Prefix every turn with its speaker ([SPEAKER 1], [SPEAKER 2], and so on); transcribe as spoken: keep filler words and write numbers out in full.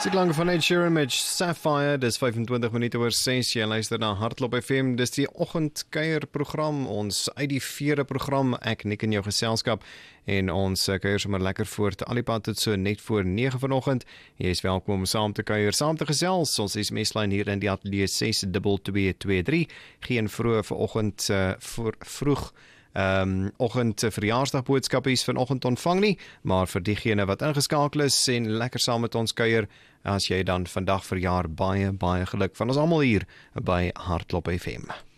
[SPEAKER 1] Dis die klanke van Ed Sheeran met Sapphire, dis vyfentwintig minute oor ses, jy luister na Hartklop F M, dis die oggendkuier program, ons uit die vere program, ek Nick in jou geselskap, en ons kuier sommer lekker voort, al die pad tot so net voor nege vanoggend, jy is welkom om saam te kuier, saam te gesels, ons S M S-lyn hier in die ateljee ses twee twee twee drie, geen vroeg vanoggend uh, voor, vroeg, Um, oggend verjaarsdagboodskapies vanoggend ontvang nie, maar vir diegene wat ingeskakel is en lekker saam met ons kuier, as jy dan vandag verjaar, baie, baie geluk van ons almal hier by Hartklop F M.